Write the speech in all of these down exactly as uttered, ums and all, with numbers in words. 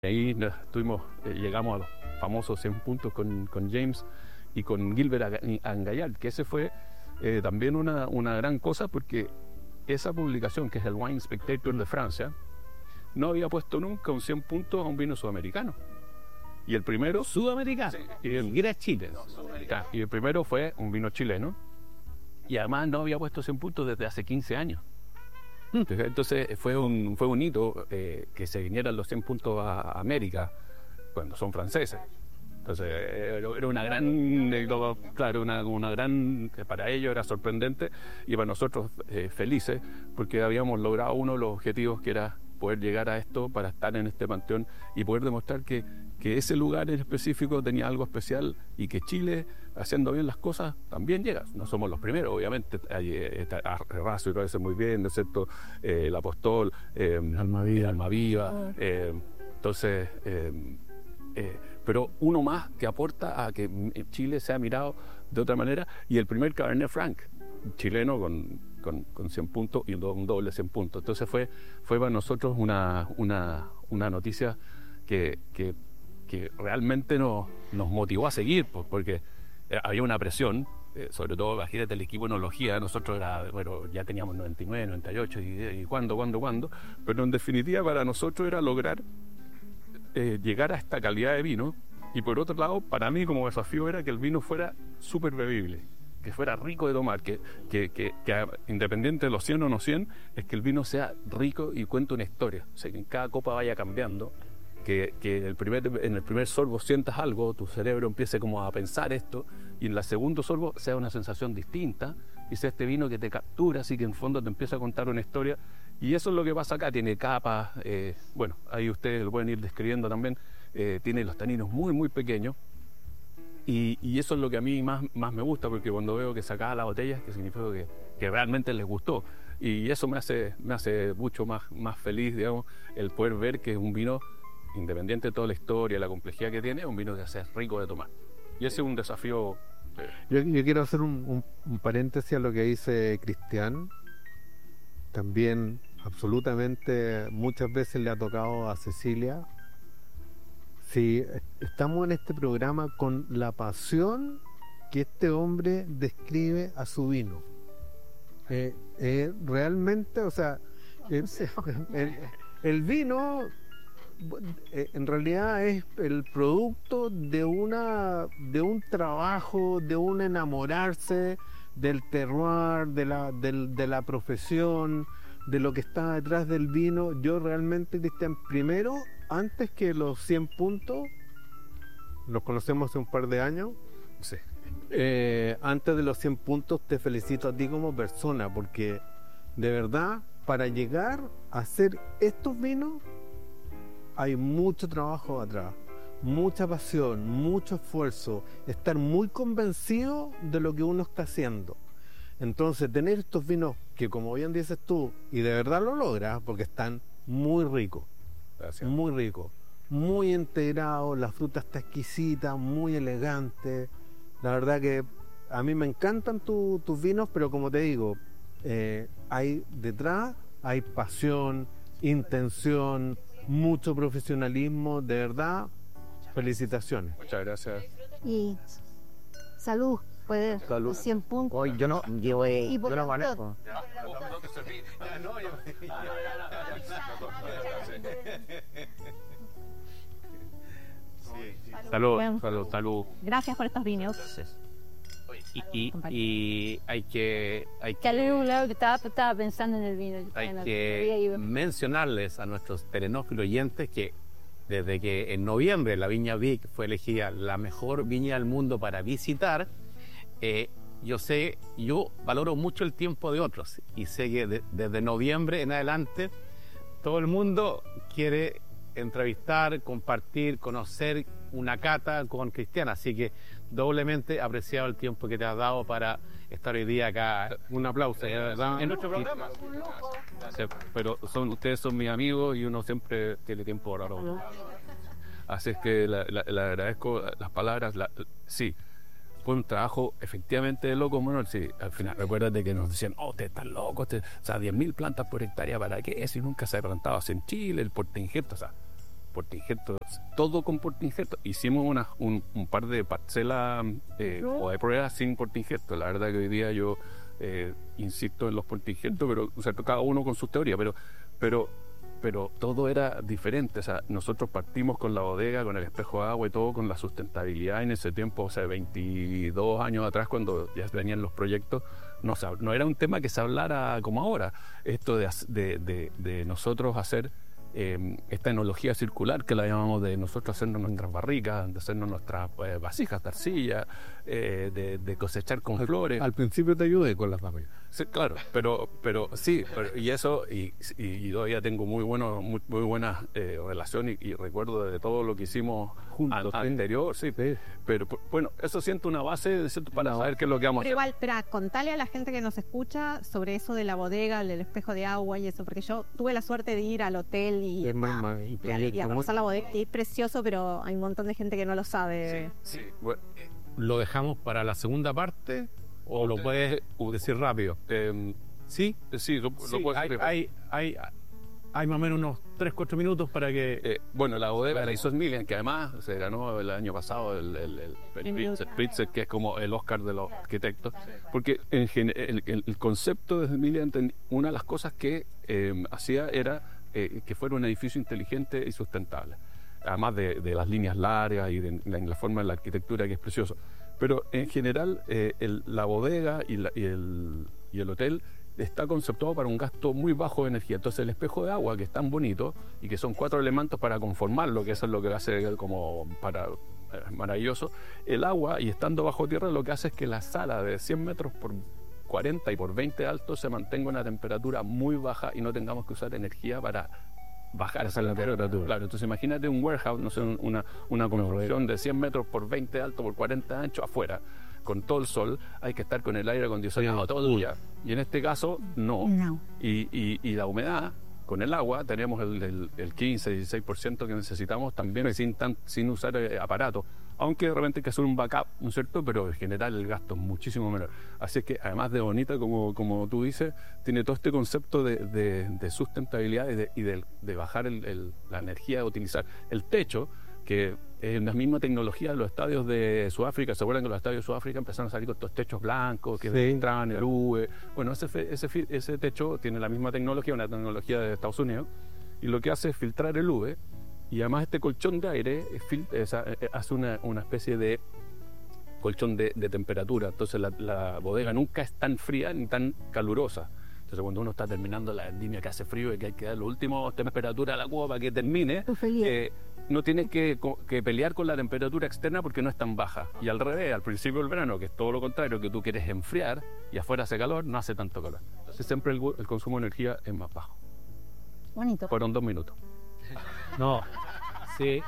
Ahí tuvimos, eh, llegamos a los famosos cien puntos con, con James y con Gilbert Angayal, que ese fue eh, también una, una gran cosa, porque esa publicación, que es el Wine Spectator de Francia, no había puesto nunca un cien puntos a un vino sudamericano. Y el primero... ¿Sudamericano? Sí, y el, era Chile. No, sudamericano. Y el primero fue un vino chileno, y además no había puesto cien puntos desde hace quince años. Entonces fue un, fue un hito eh, que se vinieran los cien puntos a América cuando son franceses. Entonces era una gran, claro, una, una gran, para ellos era sorprendente y para nosotros eh, felices, porque habíamos logrado uno de los objetivos, que era poder llegar a esto para estar en este panteón y poder demostrar que, que ese lugar en específico tenía algo especial y que Chile, haciendo bien las cosas, también llega. No somos los primeros, obviamente. Razo y lo hace muy bien, ¿no es cierto? Eh, el Apostol, eh, Almaviva, Almaviva eh, entonces, eh, eh, pero uno más que aporta a que Chile sea mirado de otra manera, y el primer Cabernet Franc chileno con, con, con cien puntos y un doble cien puntos. Entonces fue, fue para nosotros una, una, una noticia que, que, que realmente nos, nos motivó a seguir, pues, porque había una presión, eh, sobre todo, imagínate, el equipo de enología, nosotros era, bueno, ya teníamos noventa y nueve, noventa y ocho, y, y cuándo, cuándo, cuándo, pero en definitiva para nosotros era lograr eh, llegar a esta calidad de vino, y por otro lado, para mí como desafío era que el vino fuera súper bebible, que fuera rico de tomar, que, que, que, que independiente de los cien o no cien, es que el vino sea rico y cuente una historia, o sea, que en cada copa vaya cambiando, que, que en, el primer, en el primer sorbo sientas algo, tu cerebro empiece como a pensar esto, y en el segundo sorbo sea una sensación distinta, y sea este vino que te captura, así que en fondo te empieza a contar una historia, y eso es lo que pasa acá. Tiene capas, eh, bueno, ahí ustedes lo pueden ir describiendo también, eh, tiene los taninos muy muy pequeños, y, y eso es lo que a mí más, más me gusta, porque cuando veo que sacaba la botella, que significa que, que realmente les gustó, y eso me hace, me hace mucho más, más feliz, digamos, el poder ver que es un vino, independiente de toda la historia, la complejidad que tiene, es un vino que hace rico de tomar, y ese es un desafío. eh. yo, yo quiero hacer un, un, un paréntesis a lo que dice Cristian. También absolutamente muchas veces le ha tocado a Cecilia. Sí, estamos en este programa con la pasión que este hombre describe a su vino. Eh, eh, realmente, o sea, eh, el, el vino eh, en realidad es el producto de una de un trabajo, de un enamorarse del terroir, de la, del, de la profesión, de lo que está detrás del vino. Yo realmente, Cristian, primero, antes que los cien puntos, los conocemos hace un par de años, Sí. eh, antes de los cien puntos te felicito a ti como persona, porque de verdad, para llegar a hacer estos vinos hay mucho trabajo atrás, mucha pasión, mucho esfuerzo, estar muy convencido de lo que uno está haciendo. Entonces, tener estos vinos que, como bien dices tú, y de verdad lo logras, porque están muy ricos, Gracias. muy ricos, muy integrados, la fruta está exquisita, muy elegante. La verdad que a mí me encantan tu, tus vinos, pero como te digo, eh, hay detrás, hay pasión, intención, mucho profesionalismo, de verdad, felicitaciones. Muchas gracias. Y salud, puede Salud. cien puntos. Hoy yo no, yo, eh, Y por yo no la manejo. Salud, Bueno. salud, salud. Gracias por estos vinos. Y, y, y hay que, hay Que que, al un lado que estaba, estaba pensando en el vino. hay en el- que iba- mencionarles a nuestros telenófilos oyentes que desde que en noviembre la Viña Vic fue elegida la mejor viña del mundo para visitar, eh, yo sé, yo valoro mucho el tiempo de otros, y sé que de- desde noviembre en adelante todo el mundo quiere entrevistar, compartir, conocer una cata con Cristian, así que doblemente apreciado el tiempo que te has dado para estar hoy día acá. Un aplauso, de verdad. En nuestro programa. Gracias, pero son, ustedes son mis amigos y uno siempre tiene tiempo para hablar. Así es que le la, la agradezco las palabras. La, sí, fue un trabajo efectivamente de loco, Manuel. Sí, al final, recuérdate que nos decían, oh, ustedes están locos, te, o sea, diez mil plantas por hectárea, ¿para qué? Si nunca se ha plantado así en Chile, el porte injerto, o sea, portingentos, todo con portingentos. Hicimos una, un, un par de parcelas eh, o de pruebas sin portingentos. La verdad que hoy día yo eh, insisto en los portingentos, pero o sea, cada uno con sus teorías, pero, pero, pero todo era diferente. O sea, nosotros partimos con la bodega, con el espejo de agua y todo, con la sustentabilidad en ese tiempo, o sea, veintidós años atrás, cuando ya venían los proyectos. No, no era un tema que se hablara como ahora, esto de, de, de, de nosotros hacer eh, esta enología circular, que la llamamos, de nosotros hacernos nuestras barricas, de hacernos nuestras eh, vasijas de arcilla, eh, de, de cosechar con al, flores. Al principio te ayudé con las barricas. Sí, claro, pero, pero sí, pero, y eso, y, y, y todavía tengo muy, bueno, muy, muy buena eh, relación y, y recuerdo de todo lo que hicimos juntos, an, anterior, sí, sí. Pero bueno, eso siento una base para saber qué es lo que vamos a hacer. Pero igual, espera, contale a la gente que nos escucha sobre eso de la bodega, del espejo de agua y eso, porque yo tuve la suerte de ir al hotel y, es muy, muy, y, y, y a conocer la bodega, y es precioso, pero hay un montón de gente que no lo sabe. Sí, sí. Bueno, ¿lo dejamos para la segunda parte o lo puedes decir rápido? Eh, sí, sí, lo, sí, lo puedo hay, decir. Hay, hay, hay más o menos unos tres cuatro minutos para que... Eh, bueno, la bodega la hizo Smilian, que además se ganó el año pasado el, el, el, el Pritzker, Pritzker, que es como el Oscar de los arquitectos, porque en gen, el, el, el concepto de Smilian, una de las cosas que eh, hacía era eh, que fuera un edificio inteligente y sustentable, además de, de las líneas largas y de, de la forma de la arquitectura, que es precioso. Pero en general eh, el, la bodega y, la, y, el, y el hotel está conceptuado para un gasto muy bajo de energía. Entonces el espejo de agua, que es tan bonito y que son cuatro elementos para conformarlo, que eso es lo que hace como para eh, maravilloso, el agua, y estando bajo tierra, lo que hace es que la sala de cien metros por cuarenta y por veinte alto se mantenga a una temperatura muy baja y no tengamos que usar energía para bajar esa temperatura. Claro, entonces imagínate un warehouse, no sé, una, una construcción de cien metros por veinte alto por cuarenta ancho afuera, con todo el sol, hay que estar con el aire acondicionado todo el día. Y en este caso, no. No. Y, y, y la humedad, con el agua, tenemos el, el, el quince, dieciséis por ciento que necesitamos también sin, tan, sin usar eh, aparatos. Aunque de repente hay que hacer un backup, ¿no es cierto? Pero en general el gasto es muchísimo menor. Así es que, además de bonita, como, como tú dices, tiene todo este concepto de, de, de sustentabilidad y de, y de, de bajar el, el, la energía de utilizar. El techo, que es la misma tecnología de los estadios de Sudáfrica. ¿Se acuerdan que los estadios de Sudáfrica empezaron a salir con estos techos blancos que sí. entraban en el U V? Bueno, ese, ese, ese techo tiene la misma tecnología, una tecnología de Estados Unidos, y lo que hace es filtrar el U V, y además este colchón de aire fil, esa, hace una, una especie de colchón de, de temperatura. Entonces la, la bodega nunca es tan fría ni tan calurosa. Entonces cuando uno está terminando la vendimia, que hace frío y que hay que dar la última temperatura a la cuba para que termine, eh, no tienes que, que pelear con la temperatura externa porque no es tan baja. Y al revés, al principio del verano, que es todo lo contrario, que tú quieres enfriar y afuera hace calor, no hace tanto calor. Entonces siempre el, el consumo de energía es más bajo. Bonito. Fueron dos minutos. No, sí.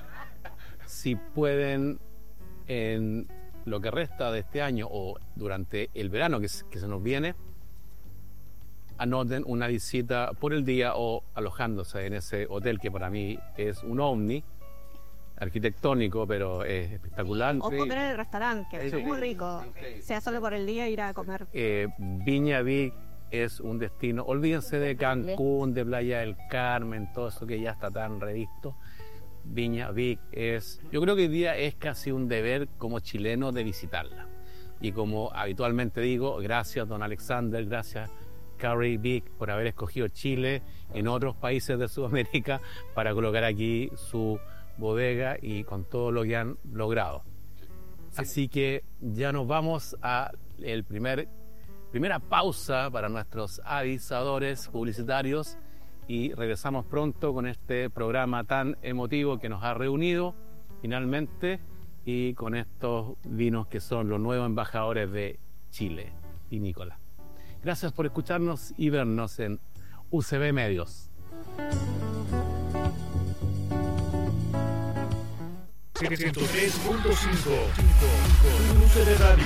Si pueden, en lo que resta de este año o durante el verano que, que se nos viene, anoten una visita por el día o alojándose en ese hotel que para mí es un ovni arquitectónico, pero es espectacular. O comer en el restaurante, que sí. es muy rico. Sí. Sea solo por el día ir a comer. Eh, Viña Vic es un destino. Olvídense de Cancún, de Playa del Carmen, todo eso que ya está tan revisto. Viña Vic es, yo creo que hoy día es casi un deber como chileno de visitarla. Y como habitualmente digo, gracias don Alexander, gracias Carrie Vic por haber escogido Chile en otros países de Sudamérica para colocar aquí su bodega y con todo lo que han logrado. Así que ya nos vamos a el primer primera pausa para nuestros avisadores publicitarios y regresamos pronto con este programa tan emotivo que nos ha reunido finalmente y con estos vinos que son los nuevos embajadores de Chile y Nicolás. Gracias por escucharnos y vernos en U C B Medios. ciento tres punto cinco U C B Radio.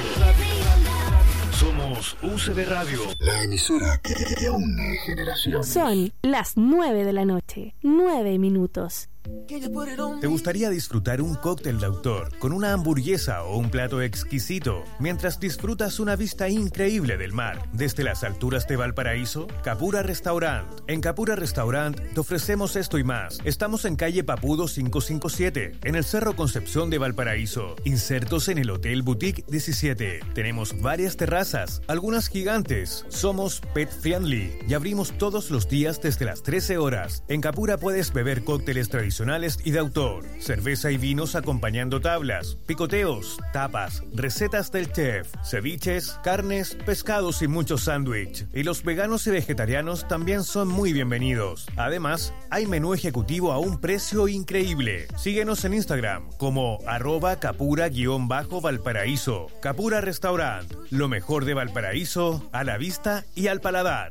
Somos U C B Radio, la emisora que une generaciones. Son las nueve de la noche, nueve minutos. ¿Te gustaría disfrutar un cóctel de autor con una hamburguesa o un plato exquisito mientras disfrutas una vista increíble del mar desde las alturas de Valparaíso? Capura Restaurant. En Capura Restaurant te ofrecemos esto y más. Estamos en calle Papudo quinientos cincuenta y siete, en el Cerro Concepción de Valparaíso, insertos en el Hotel Boutique diecisiete. Tenemos varias terrazas, algunas gigantes. Somos pet friendly y abrimos todos los días desde las trece horas. En Capura puedes beber cócteles tradicionales y de autor, cerveza y vinos acompañando tablas, picoteos, tapas, recetas del chef, ceviches, carnes, pescados y muchos sándwich. Y los veganos y vegetarianos también son muy bienvenidos. Además, hay menú ejecutivo a un precio increíble. Síguenos en Instagram como arroba capura-valparaíso. Capura Restaurant, lo mejor de Valparaíso, a la vista y al paladar.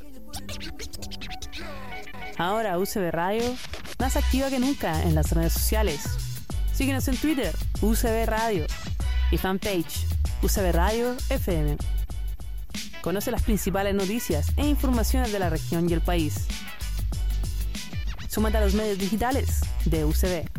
Ahora U C B Radio, más activa que nunca en las redes sociales. Síguenos en Twitter, U C B Radio, y fanpage, U C B Radio F M. Conoce las principales noticias e informaciones de la región y el país. Súmate a los medios digitales de U C B.